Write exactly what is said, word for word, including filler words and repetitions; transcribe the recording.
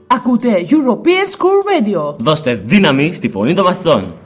Ακούτε European School Radio. Δώστε δύναμη στη φωνή των μαθητών.